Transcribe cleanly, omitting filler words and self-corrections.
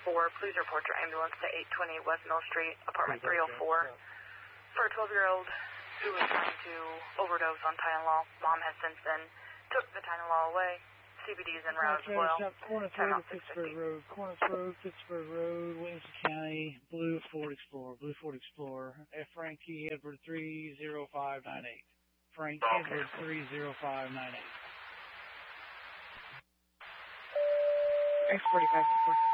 Please report your ambulance to 820 West Mill Street, apartment 304, for a 12-year-old who was trying to overdose on Tylenol. Mom has since then took the Tylenol away. CBD is en route as well. Cornice Road, Pittsburgh Road. Cornice Road, Pittsburgh Road, Williamson County, Blue Ford Explorer. F. Frankie Edward 30598. Frank Edward 30598. X45 support.